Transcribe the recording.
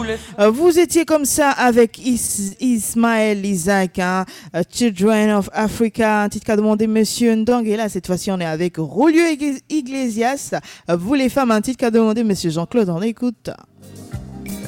Vous étiez comme ça avec Ismaël Isaac, hein, Children of Africa, un titre qu'a demandé Monsieur Ndong. Et là, cette fois-ci, on est avec Rolio Iglesias. Vous les femmes, un titre qu'a demandé Monsieur Jean-Claude. On écoute.